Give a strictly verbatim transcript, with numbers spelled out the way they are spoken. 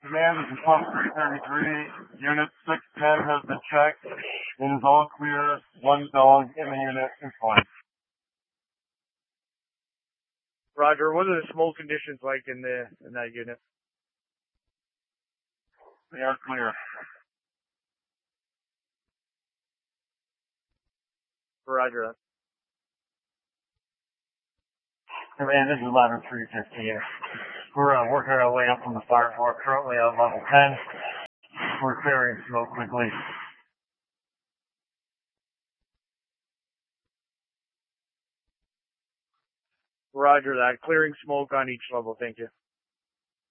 Command, this is pump three thirty-three. Unit six ten has been checked. It is all clear. One dog in the unit is fine. Roger. What are the smoke conditions like in the in that unit? They are clear. Roger that. Command, this is ladder three fifteen. We're uh, working our way up from the fire floor, currently on level ten. We're clearing smoke quickly. Roger that. Clearing smoke on each level. Thank you.